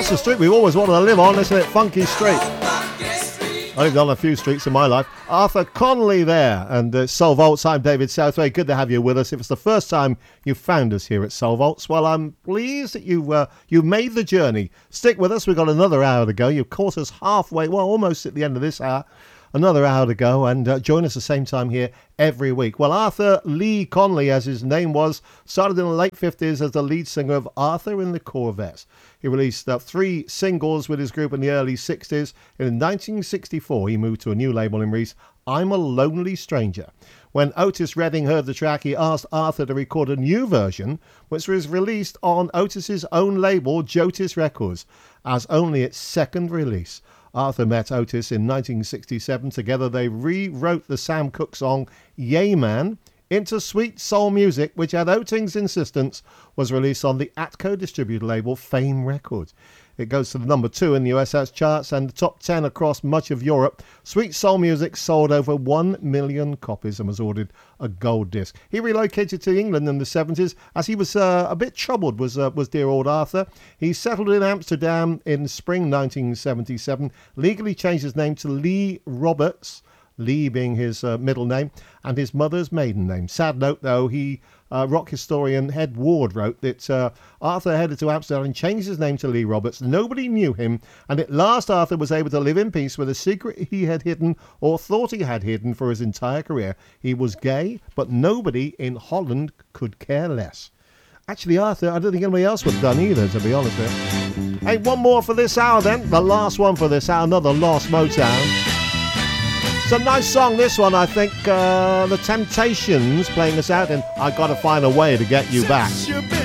That's the street we've always wanted to live on, isn't it? Funky Street. I lived on a few streets in my life. Arthur Conley there, and Soul Vaults. I'm David Southway. Good to have you with us. If it's the first time you've found us here at Soul Vaults, well, I'm pleased that you made the journey. Stick with us. We've got another hour to go. You've caught us halfway, well, almost at the end of this hour. Another hour to go, and join us the same time here every week. Well, Arthur Lee Conley, as his name was, started in the late 50s as the lead singer of Arthur and the Corvettes. He released 3 singles with his group in the early 60s. And in 1964, he moved to a new label and released I'm a Lonely Stranger. When Otis Redding heard the track, he asked Arthur to record a new version, which was released on Otis's own label, Jotis Records, as only its second release. Arthur met Otis in 1967. Together they rewrote the Sam Cooke song Yay Man into sweet soul music, which at Oting's insistence was released on the Atco distributor label Fame Records. It goes to the number 2 in the US charts and the top 10 across much of Europe. Sweet soul music sold over 1 million copies and was ordered a gold disc. He relocated to England in the 70s as he was a bit troubled, was dear old Arthur. He settled in Amsterdam in spring 1977, legally changed his name to Lee Roberts, Lee being his middle name, and his mother's maiden name. Sad note, though, rock historian Ed Ward wrote that Arthur headed to Amsterdam and changed his name to Lee Roberts. Nobody knew him, and at last Arthur was able to live in peace with a secret he had hidden, or thought he had hidden, for his entire career. He was gay, but nobody in Holland could care less. Actually, Arthur, I don't think anybody else would have done either, to be honest with you. Hey, one more for this hour then. The last one for this hour, another Lost Motown. It's a nice song, this one, I think. The Temptations playing us out, and I Gotta Find a Way to Get You Back.